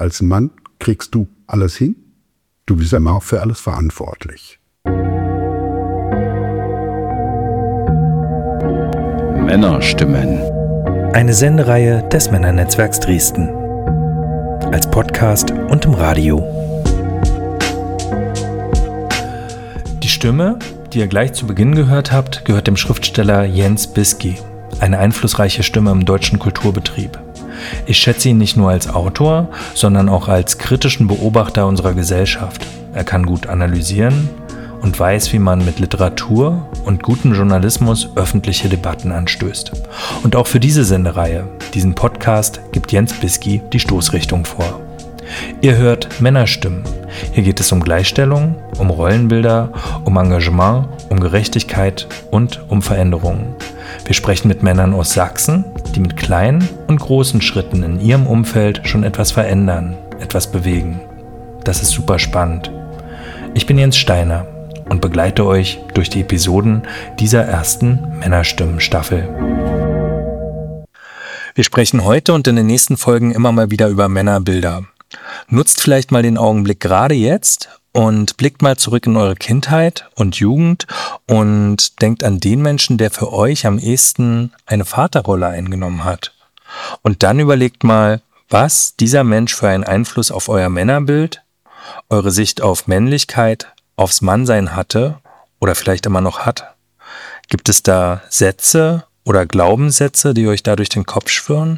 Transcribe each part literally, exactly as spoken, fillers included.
Als Mann kriegst du alles hin. Du bist immer auch für alles verantwortlich. Männerstimmen. Eine Sendereihe des Männernetzwerks Dresden. Als Podcast und im Radio. Die Stimme, die ihr gleich zu Beginn gehört habt, gehört dem Schriftsteller Jens Bisky, eine einflussreiche Stimme im deutschen Kulturbetrieb. Ich schätze ihn nicht nur als Autor, sondern auch als kritischen Beobachter unserer Gesellschaft. Er kann gut analysieren und weiß, wie man mit Literatur und gutem Journalismus öffentliche Debatten anstößt. Und auch für diese Sendereihe, diesen Podcast, gibt Jens Bisky die Stoßrichtung vor. Ihr hört Männerstimmen. Hier geht es um Gleichstellung, um Rollenbilder, um Engagement, um Gerechtigkeit und um Veränderungen. Wir sprechen mit Männern aus Sachsen, die mit kleinen und großen Schritten in ihrem Umfeld schon etwas verändern, etwas bewegen. Das ist super spannend. Ich bin Jens Steiner und begleite euch durch die Episoden dieser ersten Männerstimmen-Staffel. Wir sprechen heute und in den nächsten Folgen immer mal wieder über Männerbilder. Nutzt vielleicht mal den Augenblick gerade jetzt und blickt mal zurück in eure Kindheit und Jugend und denkt an den Menschen, der für euch am ehesten eine Vaterrolle eingenommen hat. Und dann überlegt mal, was dieser Mensch für einen Einfluss auf euer Männerbild, eure Sicht auf Männlichkeit, aufs Mannsein hatte oder vielleicht immer noch hat. Gibt es da Sätze oder Glaubenssätze, die euch da durch den Kopf schwirren?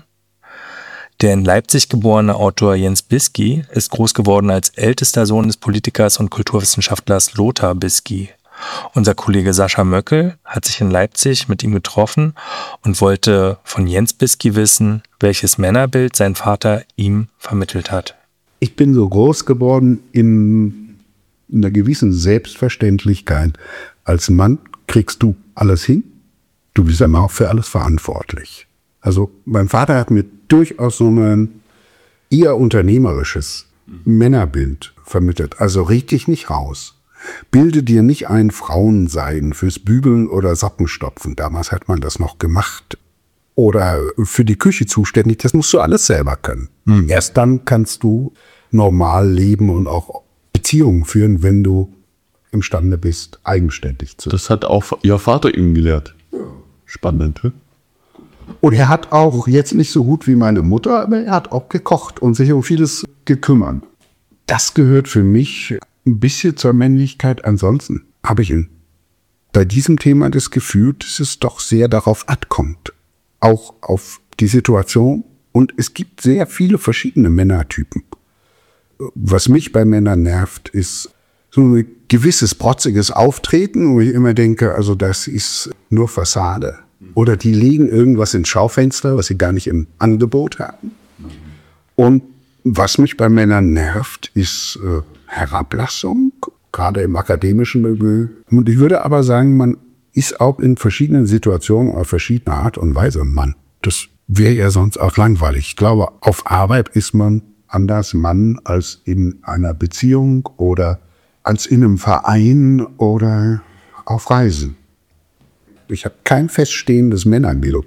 Der in Leipzig geborene Autor Jens Bisky ist groß geworden als ältester Sohn des Politikers und Kulturwissenschaftlers Lothar Bisky. Unser Kollege Sascha Möckel hat sich in Leipzig mit ihm getroffen und wollte von Jens Bisky wissen, welches Männerbild sein Vater ihm vermittelt hat. Ich bin so groß geworden in einer gewissen Selbstverständlichkeit. Als Mann kriegst du alles hin. Du bist immer auch für alles verantwortlich. Also mein Vater hat mir durchaus so ein eher unternehmerisches Männerbild vermittelt. Also red dich nicht raus. Bilde dir nicht ein, Frauen seien fürs Bügeln oder Sockenstopfen. Damals hat man das noch gemacht. Oder für die Küche zuständig. Das musst du alles selber können. Mhm. Erst dann kannst du normal leben und auch Beziehungen führen, wenn du imstande bist, eigenständig zu sein. Das hat auch Ihr Vater Ihnen gelehrt. Spannend, ne? Und er hat auch, jetzt nicht so gut wie meine Mutter, aber er hat auch gekocht und sich um vieles gekümmert. Das gehört für mich ein bisschen zur Männlichkeit. Ansonsten habe ich in, bei diesem Thema das Gefühl, dass es doch sehr darauf ankommt. Auch auf die Situation. Und es gibt sehr viele verschiedene Männertypen. Was mich bei Männern nervt, ist so ein gewisses protziges Auftreten, wo ich immer denke, also das ist nur Fassade. Oder die legen irgendwas ins Schaufenster, was sie gar nicht im Angebot haben. Und was mich bei Männern nervt, ist äh, Herablassung, gerade im akademischen Milieu. Und ich würde aber sagen, man ist auch in verschiedenen Situationen auf verschiedene Art und Weise ein Mann. Das wäre ja sonst auch langweilig. Ich glaube, auf Arbeit ist man anders Mann als in einer Beziehung oder als in einem Verein oder auf Reisen. Ich habe kein feststehendes Männerbild.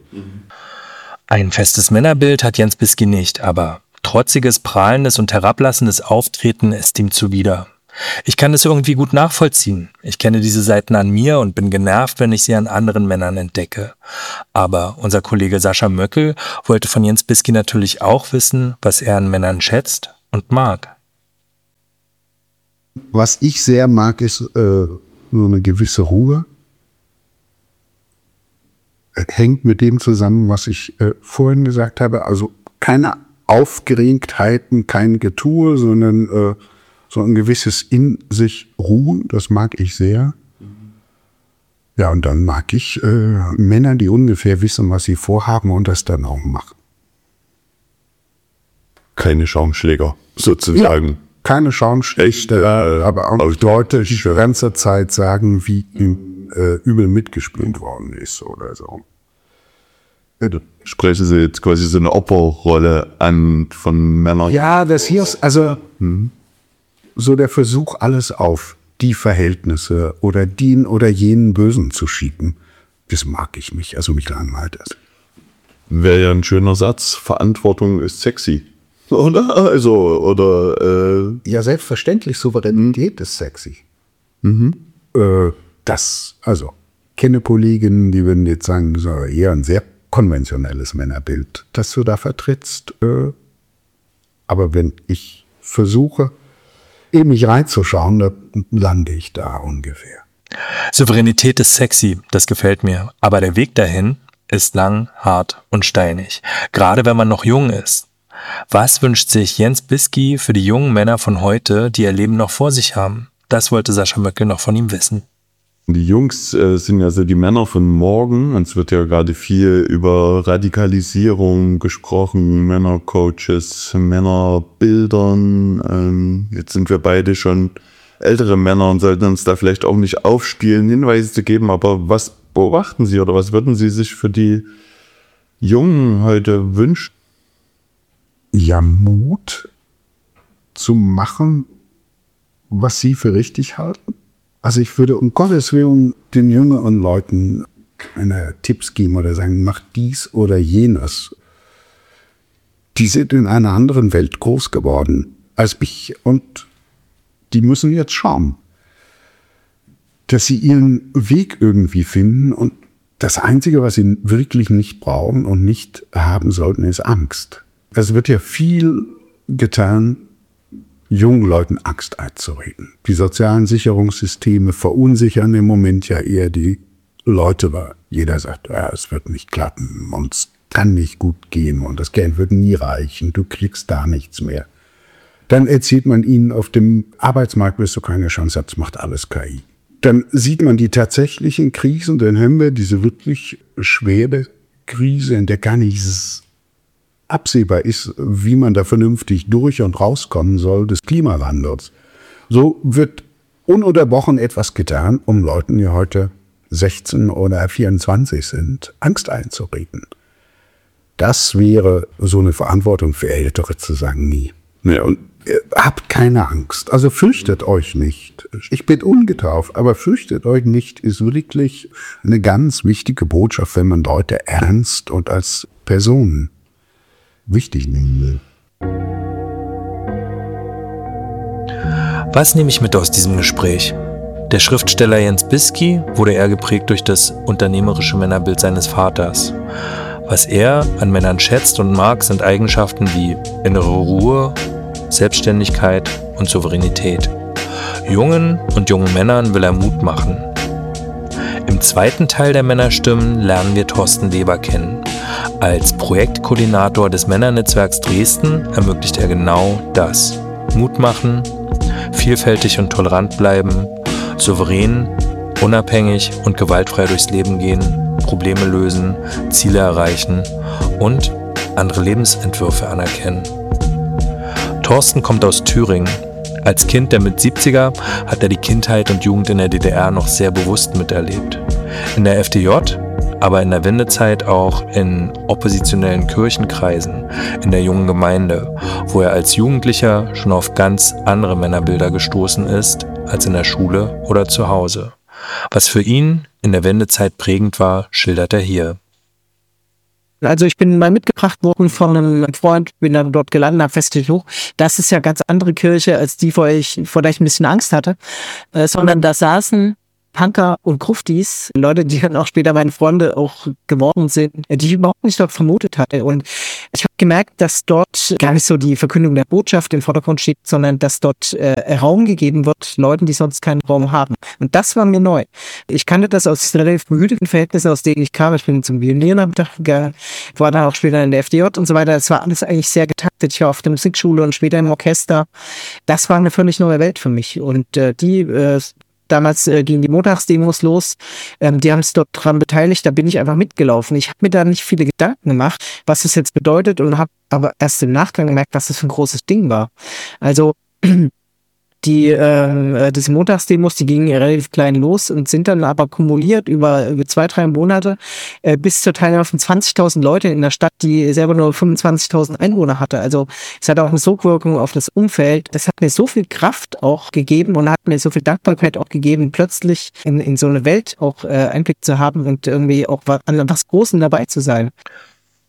Ein festes Männerbild hat Jens Bisky nicht, aber trotziges, prahlendes und herablassendes Auftreten ist ihm zuwider. Ich kann es irgendwie gut nachvollziehen. Ich kenne diese Seiten an mir und bin genervt, wenn ich sie an anderen Männern entdecke. Aber unser Kollege Sascha Möckel wollte von Jens Bisky natürlich auch wissen, was er an Männern schätzt und mag. Was ich sehr mag, ist äh, so eine gewisse Ruhe. Hängt mit dem zusammen, was ich äh, vorhin gesagt habe. Also keine Aufgeregtheiten, kein Getue, sondern äh, so ein gewisses in sich Ruhen. Das mag ich sehr. Mhm. Ja, und dann mag ich äh, Männer, die ungefähr wissen, was sie vorhaben und das dann auch machen. Keine Schaumschläger, sozusagen. Ja, keine Schaumschläger, aber auch Leute, die die ganze Zeit sagen, wie im äh, übel mitgespielt worden ist oder so. Sprechen Sie jetzt quasi so eine Opferrolle an von Männern? Ja, das hier ist also hm, so der Versuch, alles auf die Verhältnisse oder den oder jenen Bösen zu schieben. Das mag ich nicht, also mich langweilt das. Wäre ja ein schöner Satz, Verantwortung ist sexy. Oder? Also, oder, äh, Ja, selbstverständlich, Souveränität ist sexy. mhm. Äh, das, also, kenne Kolleginnen, die würden jetzt sagen, das ist aber eher ein sehr konventionelles Männerbild, das du da vertrittst. Äh, aber wenn ich versuche, in mich reinzuschauen, dann lande ich da ungefähr. Souveränität ist sexy, das gefällt mir. Aber der Weg dahin ist lang, hart und steinig. Gerade wenn man noch jung ist. Was wünscht sich Jens Bisky für die jungen Männer von heute, die ihr Leben noch vor sich haben? Das wollte Sascha Möckel noch von ihm wissen. Die Jungs äh, sind ja so die Männer von morgen. Es wird ja gerade viel über Radikalisierung gesprochen, Männercoaches, Männerbildern. Ähm, jetzt sind wir beide schon ältere Männer und sollten uns da vielleicht auch nicht aufspielen, Hinweise zu geben. Aber was beobachten Sie oder was würden Sie sich für die Jungen heute wünschen? Ja, Mut zu machen, was sie für richtig halten. Also ich würde um Gottes Willen den jüngeren Leuten keine Tipps geben oder sagen, mach dies oder jenes. Die sind in einer anderen Welt groß geworden als ich und die müssen jetzt schauen, dass sie ihren Weg irgendwie finden und das Einzige, was sie wirklich nicht brauchen und nicht haben sollten, ist Angst. Es wird ja viel getan, jungen Leuten Angst einzureden. Die sozialen Sicherungssysteme verunsichern im Moment ja eher die Leute, weil jeder sagt, ja, es wird nicht klappen und es kann nicht gut gehen und das Geld wird nie reichen, du kriegst da nichts mehr. Dann erzählt man ihnen, auf dem Arbeitsmarkt wirst du keine Chance, das macht alles K I. Dann sieht man die tatsächlichen Krisen, dann haben wir diese wirklich schwere Krise, in der gar nichts absehbar ist, wie man da vernünftig durch und rauskommen soll, des Klimawandels. So wird ununterbrochen etwas getan, um Leuten, die heute sechzehn oder vierundzwanzig sind, Angst einzureden. Das wäre so eine Verantwortung für Ältere zu sagen, nie. Ja, und habt keine Angst, also fürchtet euch nicht. Ich bin ungetauft, aber fürchtet euch nicht ist wirklich eine ganz wichtige Botschaft, wenn man Leute ernst und als Personen wichtig nehmen will. Was nehme ich mit aus diesem Gespräch? Der Schriftsteller Jens Bisky wurde eher geprägt durch das unternehmerische Männerbild seines Vaters. Was er an Männern schätzt und mag, sind Eigenschaften wie innere Ruhe, Selbstständigkeit und Souveränität. Jungen und jungen Männern will er Mut machen. Im zweiten Teil der Männerstimmen lernen wir Thorsten Weber kennen. Als Projektkoordinator des Männernetzwerks Dresden ermöglicht er genau das. Mut machen, vielfältig und tolerant bleiben, souverän, unabhängig und gewaltfrei durchs Leben gehen, Probleme lösen, Ziele erreichen und andere Lebensentwürfe anerkennen. Thorsten kommt aus Thüringen. Als Kind der Mit-siebziger hat er die Kindheit und Jugend in der D D R noch sehr bewusst miterlebt. In der F D J, aber in der Wendezeit auch in oppositionellen Kirchenkreisen, in der jungen Gemeinde, wo er als Jugendlicher schon auf ganz andere Männerbilder gestoßen ist als in der Schule oder zu Hause. Was für ihn in der Wendezeit prägend war, schildert er hier. Also ich bin mal mitgebracht worden von einem Freund, bin dann dort gelandet, habe festgestellt, hoch, das ist ja ganz andere Kirche als die, vor, ich, vor der ich ein bisschen Angst hatte, äh, sondern da saßen Punker und Gruftis, Leute, die dann auch später meine Freunde auch geworden sind, die ich überhaupt nicht dort vermutet hatte. Und ich habe gemerkt, dass dort gar nicht so die Verkündung der Botschaft im Vordergrund steht, sondern dass dort äh, Raum gegeben wird, Leuten, die sonst keinen Raum haben. Und das war mir neu. Ich kannte das aus relativ behüteten Verhältnissen, aus denen ich kam. Ich bin zum Violinabend gegangen, war dann auch später in der F D J und so weiter. Es war alles eigentlich sehr getaktet. Ich war auf der Musikschule und später im Orchester. Das war eine völlig neue Welt für mich. Und äh, die äh, Damals äh, gingen die Montagsdemos los, ähm, die haben sich dort dran beteiligt, da bin ich einfach mitgelaufen. Ich habe mir da nicht viele Gedanken gemacht, was das jetzt bedeutet und habe aber erst im Nachgang gemerkt, was das für ein großes Ding war. Also die äh, diese Montagsdemos, die gingen relativ klein los und sind dann aber kumuliert über, über zwei, drei Monate äh, bis zur Teilnahme von zwanzigtausend Leute in der Stadt, die selber nur fünfundzwanzigtausend Einwohner hatte. Also es hat auch eine Sogwirkung auf das Umfeld. Das hat mir so viel Kraft auch gegeben und hat mir so viel Dankbarkeit auch gegeben, plötzlich in, in so eine Welt auch äh, Einblick zu haben und irgendwie auch was, an was Großem dabei zu sein.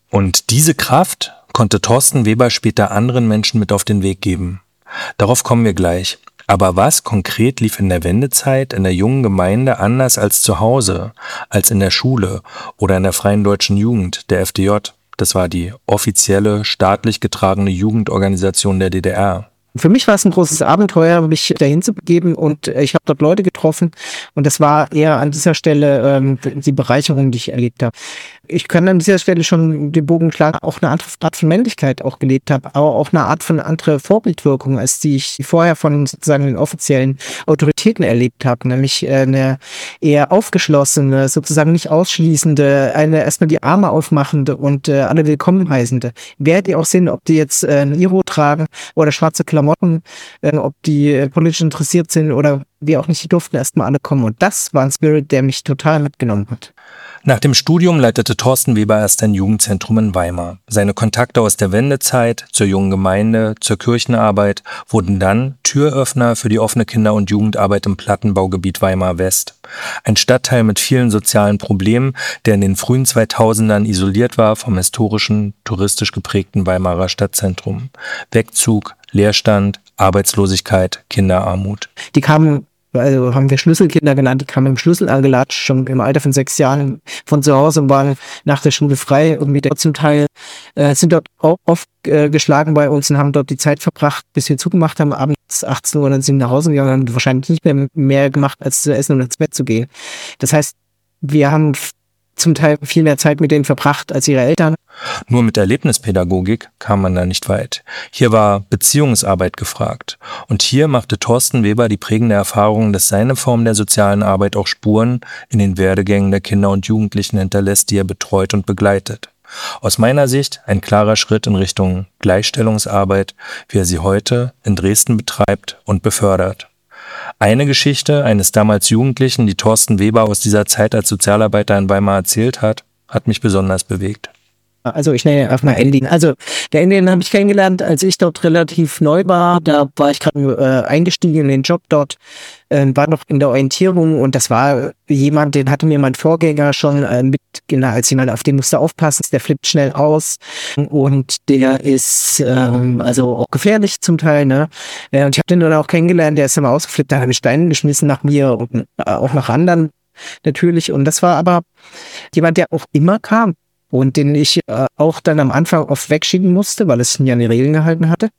Und diese Kraft konnte Thorsten Weber später anderen Menschen mit auf den Weg geben. Darauf kommen wir gleich. Aber was konkret lief in der Wendezeit in der jungen Gemeinde anders als zu Hause, als in der Schule oder in der Freien Deutschen Jugend, der F D J? Das war die offizielle, staatlich getragene Jugendorganisation der D D R. Für mich war es ein großes Abenteuer, mich dahin zu begeben, und ich habe dort Leute getroffen, und das war eher an dieser Stelle ähm, die Bereicherung, die ich erlebt habe. Ich kann an dieser Stelle schon den Bogen klar auch eine andere Art von Männlichkeit auch gelebt habe, aber auch eine Art von andere Vorbildwirkung, als die ich vorher von sozusagen den offiziellen Autoritäten erlebt habe, nämlich eine eher aufgeschlossene, sozusagen nicht ausschließende, eine erstmal die Arme aufmachende und äh, alle willkommen heißende. Wer die auch sind, ob die jetzt äh, ein Iro tragen oder schwarze Klamotten, äh, ob die äh, politisch interessiert sind oder wie auch nicht, die durften erstmal alle kommen. Und das war ein Spirit, der mich total mitgenommen hat. Nach dem Studium leitete Thorsten Weber erst ein Jugendzentrum in Weimar. Seine Kontakte aus der Wendezeit zur jungen Gemeinde, zur Kirchenarbeit wurden dann Türöffner für die offene Kinder- und Jugendarbeit im Plattenbaugebiet Weimar West. Ein Stadtteil mit vielen sozialen Problemen, der in den frühen zweitausendern isoliert war vom historischen, touristisch geprägten Weimarer Stadtzentrum. Wegzug, Leerstand, Arbeitslosigkeit, Kinderarmut. Die kamen, also haben wir Schlüsselkinder genannt, die kamen im Schlüssel angelatscht, schon im Alter von sechs Jahren von zu Hause und waren nach der Schule frei. Irgendwie der zum Teil äh, sind dort auch oft äh, geschlagen bei uns und haben dort die Zeit verbracht, bis wir zugemacht haben, abends achtzehn Uhr, dann sind wir nach Hause gegangen und wahrscheinlich nicht mehr, mehr gemacht, als zu essen und ins Bett zu gehen. Das heißt, wir haben zum Teil viel mehr Zeit mit denen verbracht als ihre Eltern. Nur mit Erlebnispädagogik kam man da nicht weit. Hier war Beziehungsarbeit gefragt. Und hier machte Thorsten Weber die prägende Erfahrung, dass seine Form der sozialen Arbeit auch Spuren in den Werdegängen der Kinder und Jugendlichen hinterlässt, die er betreut und begleitet. Aus meiner Sicht ein klarer Schritt in Richtung Gleichstellungsarbeit, wie er sie heute in Dresden betreibt und befördert. Eine Geschichte eines damals Jugendlichen, die Thorsten Weber aus dieser Zeit als Sozialarbeiter in Weimar erzählt hat, hat mich besonders bewegt. Also ich nenne einfach mal Ending. Also der Ending habe ich kennengelernt, als ich dort relativ neu war. Da war ich gerade äh, eingestiegen in den Job dort, äh, war noch in der Orientierung, und das war jemand, den hatte mir mein Vorgänger schon äh, mit, genau, als jemand, auf den musste aufpassen, der flippt schnell aus und der ist ähm, also auch gefährlich zum Teil, ne? Äh, und ich habe den dann auch kennengelernt, der ist immer ausgeflippt, da hat er Steine geschmissen nach mir und äh, auch nach anderen natürlich, und das war aber jemand, der auch immer kam. Und den ich äh, auch dann am Anfang oft wegschieben musste, weil es mir an die Regeln gehalten hatte.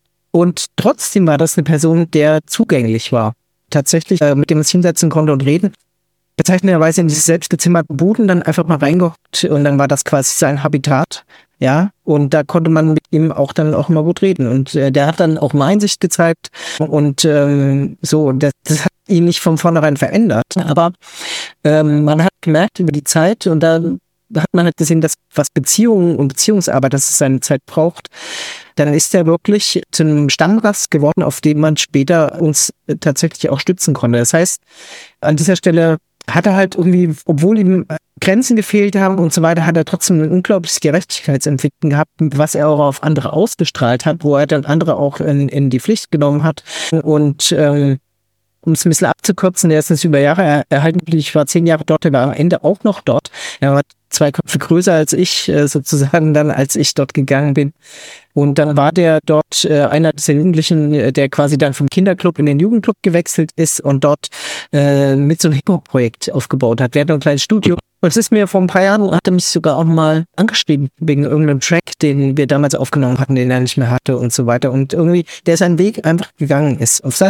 Und trotzdem war das eine Person, der zugänglich war. Tatsächlich, äh, mit dem man sich hinsetzen konnte und reden. Bezeichnenderweise in diese selbstgezimmerten Buden dann einfach mal reingehockt, und dann war das quasi sein Habitat. Ja, und da konnte man mit ihm auch dann auch mal gut reden. Und äh, der hat dann auch mal Einsicht gezeigt. Und ähm, so, das, das hat ihn nicht von vornherein verändert. Aber ähm, man hat gemerkt über die Zeit, und dann hat man halt gesehen, dass was Beziehungen und Beziehungsarbeit, dass es seine Zeit braucht, dann ist er wirklich zu einem Stammgast geworden, auf dem man später uns tatsächlich auch stützen konnte. Das heißt, an dieser Stelle hat er halt irgendwie, obwohl ihm Grenzen gefehlt haben und so weiter, hat er trotzdem ein unglaubliches Gerechtigkeitsempfinden gehabt, was er auch auf andere ausgestrahlt hat, wo er dann andere auch in, in die Pflicht genommen hat. Und ähm, um es ein bisschen abzukürzen, der ist jetzt über Jahre erhalten. Ich war zehn Jahre dort, er war am Ende auch noch dort. Er war zwei Köpfe größer als ich, sozusagen dann, als ich dort gegangen bin. Und dann war der dort äh, einer der Jugendlichen, der quasi dann vom Kinderclub in den Jugendclub gewechselt ist und dort äh, mit so einem Hip-Hop-Projekt aufgebaut hat. Wir hatten ein kleines Studio. Und es ist mir vor ein paar Jahren, hat er mich sogar auch mal angeschrieben, wegen irgendeinem Track, den wir damals aufgenommen hatten, den er nicht mehr hatte und so weiter. Und irgendwie, der seinen Weg einfach gegangen ist. Auf seine